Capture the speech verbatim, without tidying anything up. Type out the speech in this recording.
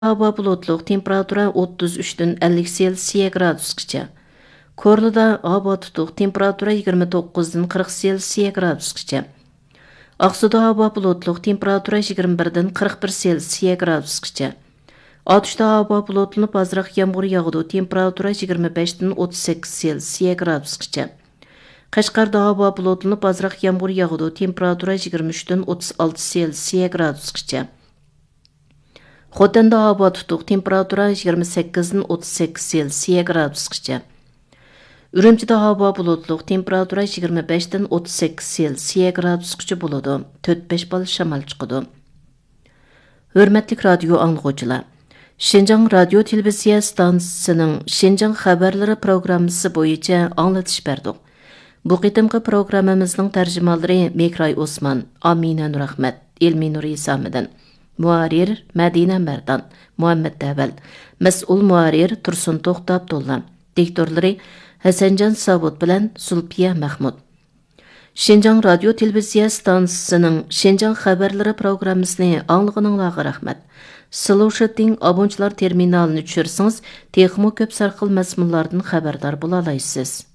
Hava bulutluq, temperatura o'ttiz uchdan ellik Selsiya gradusgacha. Korluda havo tutuq, temperatura yigirma to'qqizdan qirq Selsiya gradusgacha. Aqsuda havo bulutluq, temperatura yigirma birdan qirq bir Selsiya gradusgacha. Otishda havo bulutlanib, azroq yomg'ir yog'di, temperatura yigirma beshdan o'ttiz sakkiz Selsiya gradusgacha. Qashqarda havo bulutlanib, azroq yomg'ir yog'di, temperatura yigirma uchdan o'ttiz olti Selsiya gradusgacha. Xotanda havo tutuq, temperatura yigirma sakkizdan o'ttiz sakkiz Selsiya gradusgacha. Ürümchida havo bulutluq, temperatura yigirma beshdan o'ttiz sakkiz Selsiya gradusgacha bo'ladi. to'rt besh bal shamol chiqadi. Hurmatli radio anglag'uvchilar, Şinjan radio televiziya stansiyasining Şinjan xabarlari programmasi bo'yicha anglatish berdik. Bu qitimqi programmamizning tarjimalari Mekray Osman, Amina Nurahmat, Elmi Nur Isamidan. Muarir Madina Merdan, Muhammed Daval, Mas'ul muarir Tursun To'xta Abdulla, diktorlari Hasanjan Savut bilan Sulpiya Mahmud. Şinjan radio televiziya stansiyasining Şinjan xabarlari programmasini anglag'ininglarga rahmat. Slушатing abonchilar terminalini tushirsangiz, texmo ko'p sarxil mazmunlardan xabardor bo'la olasiz.